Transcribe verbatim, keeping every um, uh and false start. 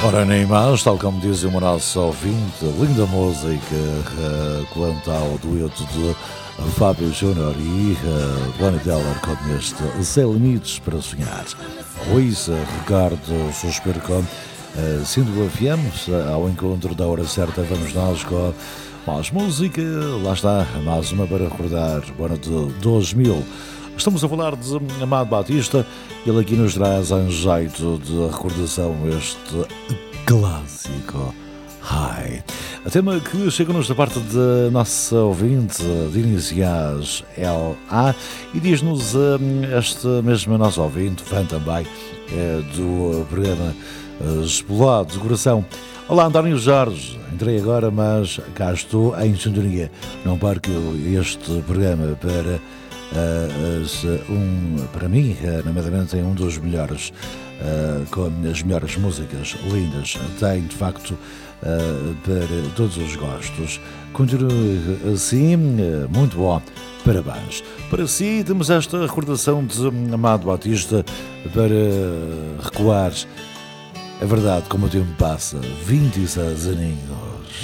Ora, nem mais, tal como diz o nosso ouvinte, linda música uh, quanto ao dueto de Fábio Júnior e uh, Bonnie Tyler com este Sem Limites para Sonhar. Luísa, Ricardo, suspiro com uh, Sinto F M, ao encontro da hora certa vamos nós com mais música, lá está, mais uma para recordar, o ano de dois mil. Estamos a falar de Amado Batista, ele aqui nos traz em jeito de recordação este clássico Hi. A tema que chega-nos da parte da nossa ouvinte de iniciais L A e diz-nos este mesmo nosso ouvinte, fã também é, do programa Explode de Coração. Olá, António Jorge, entrei agora, mas cá estou em sintonia. Não perco este programa para Uh, um, para mim, uh, nomeadamente, é um dos melhores, uh, com as melhores músicas lindas. Tem, de facto, uh, para todos os gostos. Continue assim, uh, muito bom. Parabéns. Para si, temos esta recordação de Amado Batista para recuar. É verdade, como o tempo passa, vinte e seis aninhos.